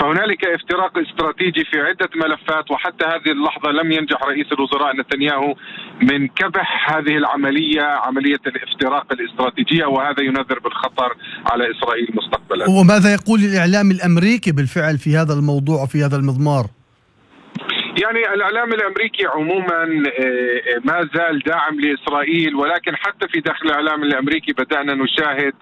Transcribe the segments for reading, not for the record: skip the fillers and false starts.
فهنالك افتراق استراتيجي في عدة ملفات، وحتى هذه اللحظة لم ينجح رئيس الوزراء نتنياهو من كبح هذه العملية، عملية الافتراق الاستراتيجية، وهذا ينذر بالخطر على إسرائيل مستقبلا. وماذا يقول الإعلام الأمريكي بالفعل في هذا الموضوع وفي هذا المضمار؟ يعني الإعلام الأمريكي عموما ما زال داعم لإسرائيل، ولكن حتى في داخل الإعلام الأمريكي بدأنا نشاهد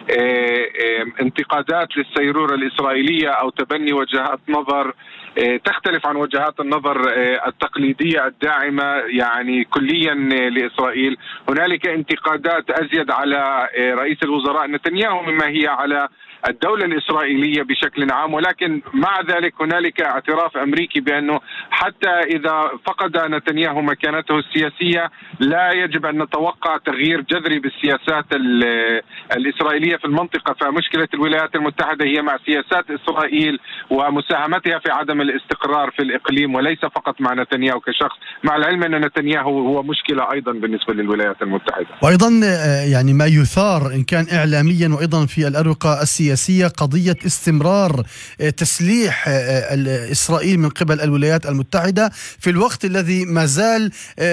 انتقادات للسيرورة الإسرائيلية أو تبني وجهات نظر تختلف عن وجهات النظر التقليدية الداعمة يعني كليا لإسرائيل. هنالك انتقادات أزيد على رئيس الوزراء نتنياهو مما هي على الدولة الإسرائيلية بشكل عام، ولكن مع ذلك هنالك اعتراف أمريكي بأنه حتى إذا فقد نتنياهو مكانته السياسية لا يجب أن نتوقع تغيير جذري بالسياسات الإسرائيلية في المنطقة. فمشكلة الولايات المتحدة هي مع سياسات إسرائيل ومساهمتها في عدم الاستقرار في الإقليم، وليس فقط مع نتنياهو كشخص، مع العلم أن نتنياهو هو مشكلة أيضا بالنسبة للولايات المتحدة. وأيضا يعني ما يثار إن كان إعلاميا وأيضا في الأروقة السياسية قضية استمرار تسليح إسرائيل من قبل الولايات المتحدة في الوقت الذي ما زال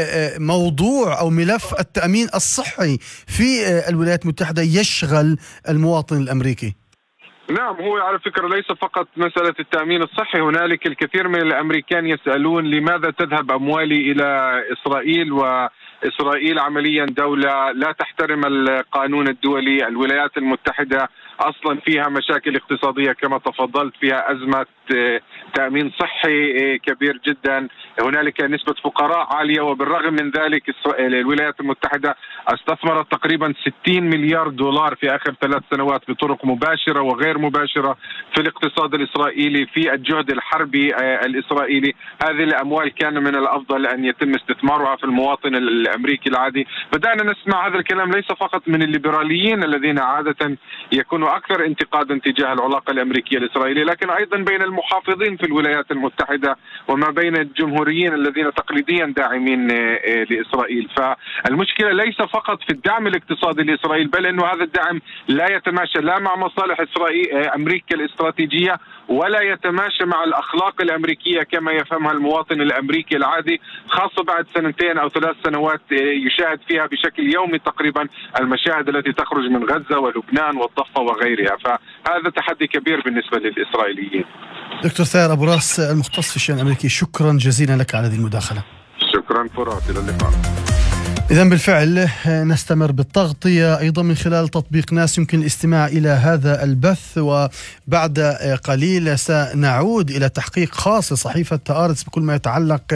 موضوع أو ملف التأمين الصحي في الولايات المتحدة يشغل المواطن الأمريكي. نعم، هو على فكرة ليس فقط مسألة التأمين الصحي، هنالك الكثير من الأمريكان يسألون لماذا تذهب أموالي إلى إسرائيل، وإسرائيل عمليا دولة لا تحترم القانون الدولي. الولايات المتحدة أصلا فيها مشاكل اقتصادية كما تفضلت، فيها أزمة تأمين صحي كبير جدا، هنالك نسبة فقراء عالية، وبالرغم من ذلك الولايات المتحدة استثمرت تقريبا 60 مليار دولار في آخر 3 سنوات بطرق مباشرة وغير مباشرة في الاقتصاد الإسرائيلي، في الجهد الحربي الإسرائيلي. هذه الأموال كان من الأفضل أن يتم استثمارها في المواطن الأمريكي العادي. بدأنا نسمع هذا الكلام ليس فقط من الليبراليين الذين عادة يكونوا أكثر انتقادا تجاه العلاقة الأمريكية الإسرائيلية، لكن أيضا بين المحافظين في الولايات المتحدة وما بين الجمهوريين الذين تقليديا داعمين لإسرائيل. فالمشكلة ليس فقط في الدعم الاقتصادي لإسرائيل، بل أنه هذا الدعم لا يتماشى لا مع مصالح أمريكا الاستراتيجية ولا يتماشى مع الأخلاق الأمريكية كما يفهمها المواطن الأمريكي العادي، خاصة بعد 2 أو 3 سنوات يشاهد فيها بشكل يومي تقريبا المشاهد التي تخرج من غزة ولبنان والضفة وغيرها. فهذا تحدي كبير بالنسبة للإسرائيليين. دكتور ثائر أبو راس المختص في الشأن الأمريكي، شكرا جزيلا لك على هذه المداخلة. شكرا فرات، إلى اللقاء. إذن بالفعل نستمر بالتغطية أيضا من خلال تطبيق ناس. يمكن الاستماع إلى هذا البث، وبعد قليل سنعود إلى تحقيق خاص لصحيفة هآرتس بكل ما يتعلق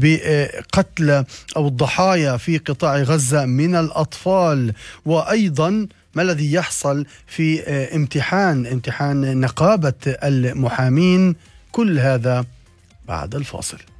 بقتل أو الضحايا في قطاع غزة من الأطفال، وأيضا ما الذي يحصل في امتحان نقابة المحامين. كل هذا بعد الفاصل.